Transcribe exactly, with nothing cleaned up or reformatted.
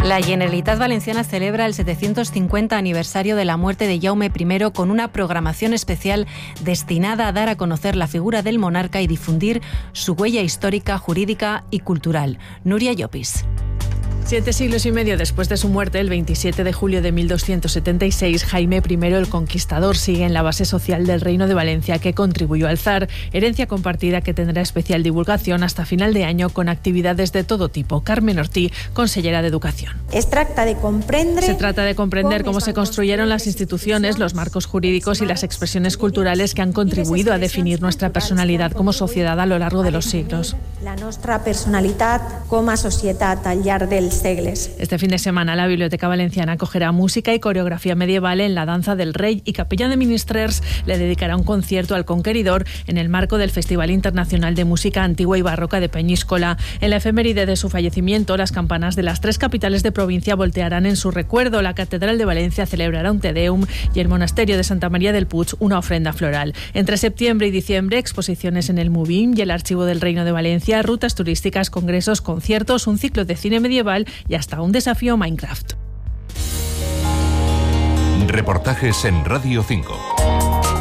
La Generalitat Valenciana celebra el setecientos cincuenta aniversario de la muerte de Jaume primero con una programación especial destinada a dar a conocer la figura del monarca y difundir su huella histórica, jurídica y cultural. Núria Llopis. Siete siglos y medio después de su muerte, el veintisiete de julio de mil doscientos setenta y seis, Jaime primero el Conquistador sigue en la base social del Reino de Valencia que contribuyó al zar, herencia compartida que tendrá especial divulgación hasta final de año con actividades de todo tipo. Carmen Ortí, consellera de Educación. Es trata de comprender se trata de comprender cómo se construyeron las instituciones, los marcos jurídicos y las expresiones culturales que han contribuido a definir nuestra personalidad como sociedad a lo largo de los siglos. La nostra personalitat com a societat al llarg dels segles. Este fin de semana la Biblioteca Valenciana acogerá música y coreografía medieval en la Danza del Rey y Capella de Ministrers le dedicará un concierto al Conqueridor en el marco del Festival Internacional de Música Antigua y Barroca de Peñíscola. En la efeméride de su fallecimiento, las campanas de las tres capitales de provincia voltearán en su recuerdo. La Catedral de Valencia celebrará un Te Deum y el Monasterio de Santa María del Puig una ofrenda floral. Entre septiembre y diciembre, exposiciones en el MUBIM y el Archivo del Reino de Valencia, rutas turísticas, congresos, conciertos, un ciclo de cine medieval y hasta un desafío Minecraft. Reportajes en Radio cinco.